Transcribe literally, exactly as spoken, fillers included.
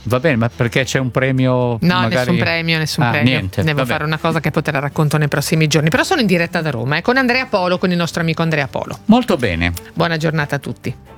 Va bene, ma perché c'è un premio? No, magari... nessun premio, nessun ah, premio. Niente. Devo Vabbè. fare una cosa che poi te la racconto nei prossimi giorni. Però sono in diretta da Roma, eh, con Andrea Polo, con il nostro amico Andrea Polo. Molto bene. Buona giornata a tutti.